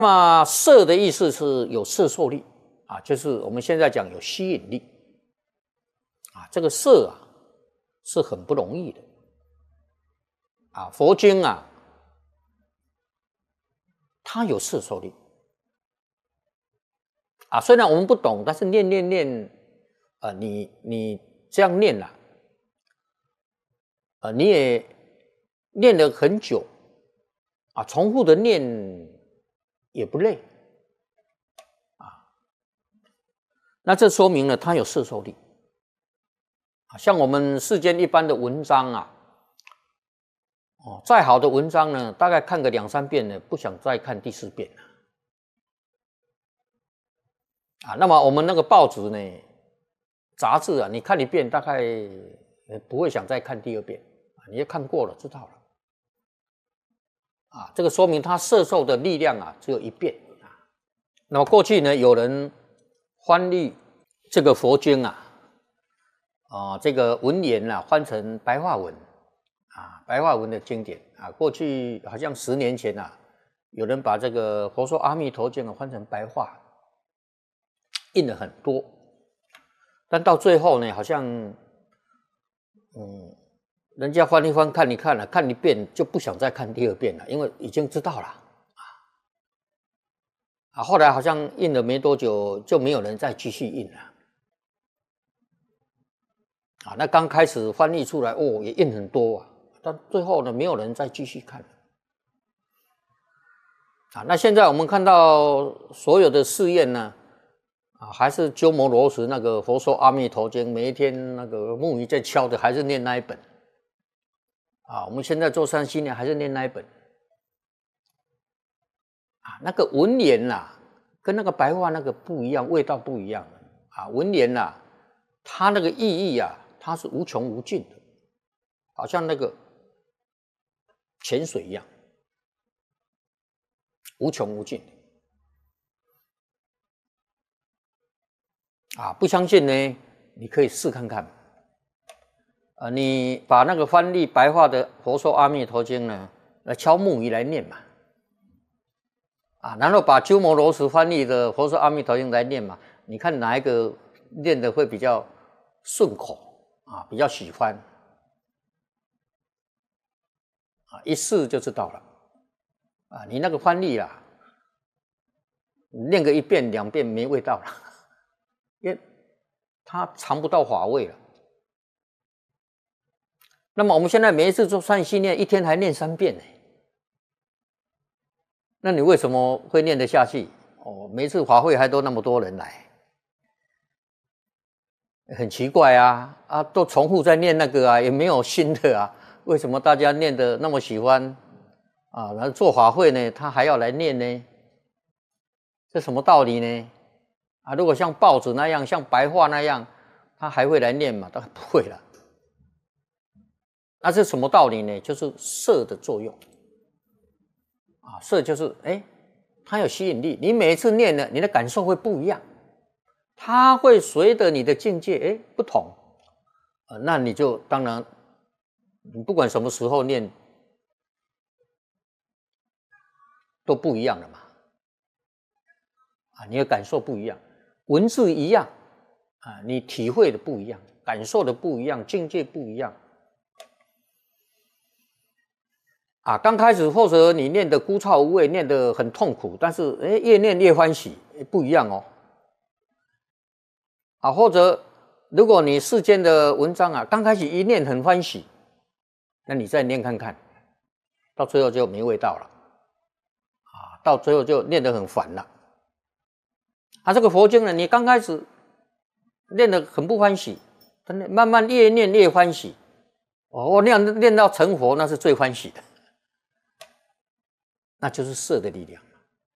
那么色的意思是有摄受力啊，就是我们现在讲有吸引力啊。这个色啊是很不容易的啊。佛经啊，它有摄受力啊。虽然我们不懂，但是念你这样念啦你也念了很久啊，重复的念也不累啊。那这说明了它有摄受力啊。像我们世间一般的文章啊，再好的文章呢，大概看个2、3遍呢，不想再看第4遍了啊。那么我们那个报纸呢，杂志啊，你看1遍，大概不会想再看第2遍啊，你也看过了，知道了啊。这个说明它摄受的力量啊，只有1遍啊。那么过去呢，有人翻译这个佛经啊，这个文言啊，翻成白话文啊，白话文的经典啊。过去好像10年前啊，有人把这个《佛说阿弥陀经》啊翻成白话，印了很多，但到最后呢，好像人家翻一翻看一看了，看1遍就不想再看第2遍了，因为已经知道了啊。后来好像印了没多久，就没有人再继续印了啊。那刚开始翻译出来也印很多啊，但最后呢，没有人再继续看了啊。那现在我们看到所有的寺院呢还是鸠摩罗什那个《佛说阿弥陀经》，每一天那个木鱼在敲的，还是念那一本啊。我们现在做山西呢，还是念那一本啊。那个文言跟那个白话那个不一样，味道不一样啊。文言它那个意义它是无穷无尽的，好像那个泉水一样，无穷无尽啊。不相信呢，你可以试看看你把那个翻译白话的《佛说阿弥陀经》呢，来敲木鱼来念嘛啊，然后把鸠摩罗什翻译的《佛说阿弥陀经》来念嘛，你看哪一个念的会比较顺口啊，比较喜欢啊，一试就知道了啊。你那个翻译念个1遍2遍没味道了，因为它尝不到法味了。那么我们现在每一次做善心念，1天还念3遍呢，那你为什么会念得下去？每一次法会还都那么多人来，很奇怪啊，都重复在念那个也没有新的为什么大家念得那么喜欢啊？然后做法会呢，他还要来念呢，这什么道理呢？如果像报纸那样，像白话那样，他还会来念吗？当然不会了。那是什么道理呢？就是色的作用色就是它有吸引力，你每一次念呢，你的感受会不一样，它会随着你的境界不同那你就当然你不管什么时候念都不一样了嘛你的感受不一样，文字一样你体会的不一样，感受的不一样，境界不一样刚开始或者你念的枯燥无味，念得很痛苦，但是越念越欢喜不一样或者如果你世间的文章刚开始一念很欢喜，那你再念看看，到最后就没味道了到最后就念得很烦了这个佛经呢，你刚开始念得很不欢喜，慢慢越念越欢喜我念到成佛，那是最欢喜的，那就是色的力量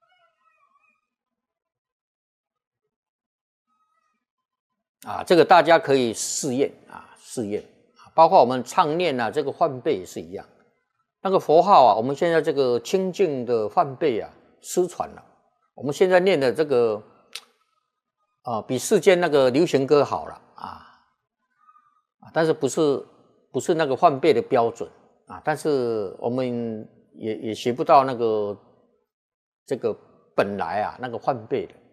这个大家可以试验包括我们唱念这个梵呗也是一样，那个佛号我们现在这个清净的梵呗失传了，我们现在念的这个比世间那个流行歌好了但是不是那个梵呗的标准但是我们也学不到那个这个本来啊那个换背的